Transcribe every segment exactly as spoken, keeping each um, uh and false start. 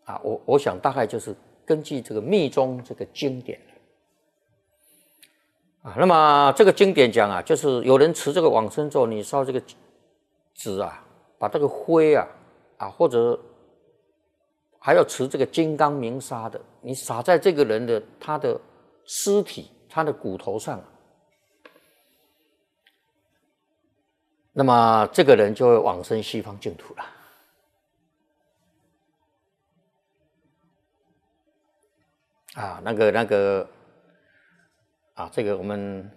啊，我我想大概就是根据这个密宗这个经典啊，那么这个经典讲啊，就是有人持这个往生咒，你烧这个纸啊，把这个灰啊啊，或者还要持这个金刚明砂的，你撒在这个人的他的尸体、他的骨头上，那么这个人就会往生西方净土了。啊，那个那个啊，这个我们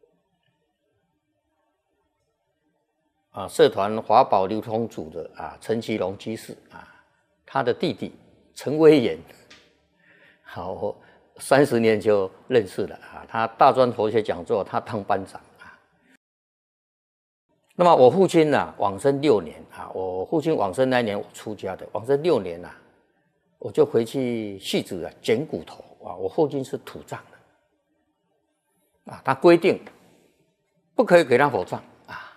啊社团华宝流通组的啊陈其龙居士啊，他的弟弟陈威严，好，我三十年就认识了啊。他大专佛学讲座，他当班长啊。那么我父亲呢、啊，往生六年啊，我父亲往生那一年我出家的，往生六年啊，我就回去戏子啊捡骨头啊。我父亲是土葬的啊，他规定不可以给他火葬啊。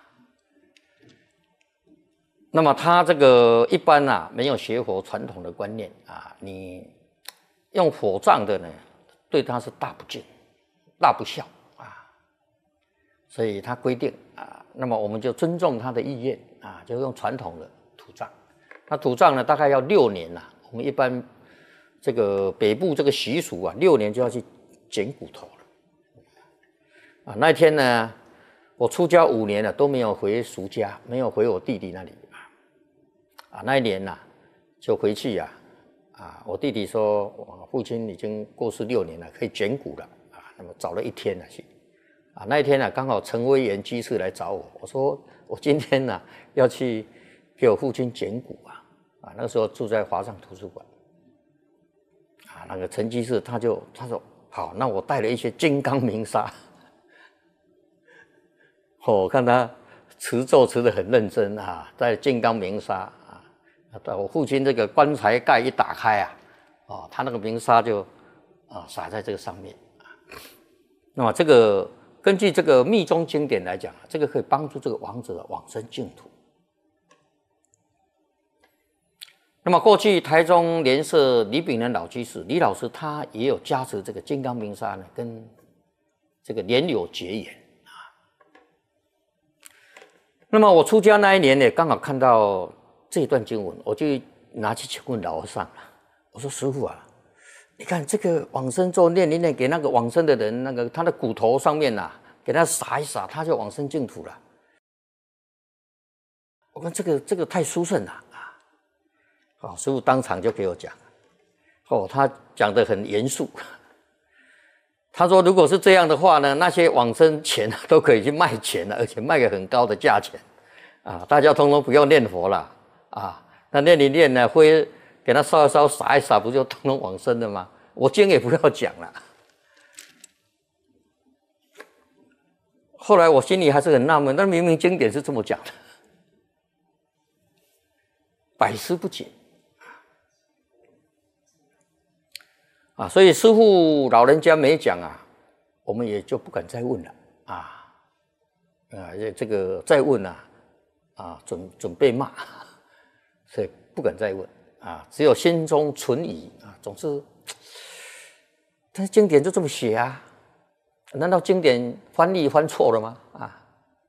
那么他这个一般啊没有学佛传统的观念啊，你用火葬的呢，对他是大不敬、大不孝啊。所以他规定啊，那么我们就尊重他的意愿啊，就用传统的土葬。那土葬呢，大概要六年呐、啊。我们一般这个北部这个习俗啊，六年就要去捡骨头了啊。那天呢，我出家五年了，都没有回俗家，没有回我弟弟那里啊。那一年呐、啊，就回去呀、啊，啊，我弟弟说，我父亲已经过世六年了，可以捡骨了啊。那么找了一天了去啊。那一天呢、啊，刚好陈威严居士来找我，我说我今天呢、啊、要去给我父亲捡骨啊。啊，那个时候住在华上图书馆，啊，那个陈居士他就他说好，那我带了一些金刚明砂，哦，我看他持咒持得很认真啊，带金刚明砂啊，我父亲这个棺材盖一打开啊，哦，他那个明砂就啊洒在这个上面啊。那么这个根据这个密宗经典来讲，这个可以帮助这个亡者往生净土。那么过去台中莲社李炳仁老居士李老师他也有加持这个金刚明砂呢，跟这个莲友结缘啊。那么我出家那一年呢，刚好看到这一段经文，我就拿去请问老和尚了。我说师父啊，你看这个往生咒念一念，给那个往生的人，那个他的骨头上面啊，给他撒一撒，他就往生净土了。我看这个这个太殊胜了。哦，师父当场就给我讲，哦，他讲得很严肃。他说，如果是这样的话呢，那些往生钱都可以去卖钱了，而且卖个很高的价钱，啊，大家通通不要念佛了啊，那念一念呢，灰给他烧一烧，撒一撒，不就通通往生了吗？我经也不要讲了。后来我心里还是很纳闷，那明明经典是这么讲的，百思不解。啊，所以师父老人家没讲啊，我们也就不敢再问了啊啊，这个再问啊啊，准准备骂，所以不敢再问啊，只有心中存疑啊，总是，但是经典就这么写啊，难道经典翻译翻错了吗？啊，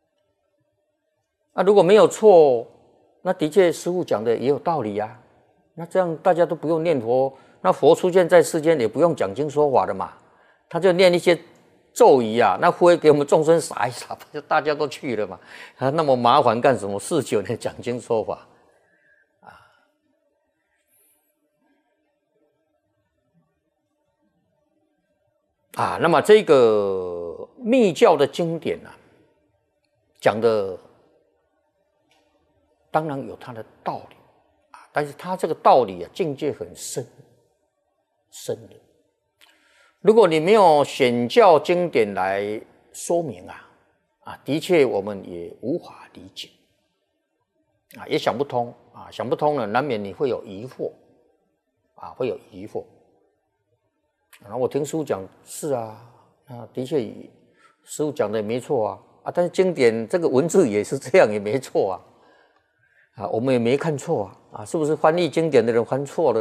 那如果没有错，那的确师父讲的也有道理啊，那这样大家都不用念佛。那佛出现在世间也不用讲经说法的嘛，他就念一些咒语啊，那灰给我们众生撒一撒，就大家都去了嘛，啊，那么麻烦干什么？四九年讲经说法啊啊，那么这个密教的经典啊，讲的当然有它的道理啊，但是它这个道理啊，境界很深。深的，如果你没有显教经典来说明啊，啊，的确我们也无法理解，啊，也想不通啊，想不通了，难免你会有疑惑，啊，会有疑惑。然后我听师父讲，是啊，啊，的确，师父讲的也没错啊，啊，但是经典这个文字也是这样，也没错啊，啊，我们也没看错啊，啊，是不是翻译经典的人翻错了？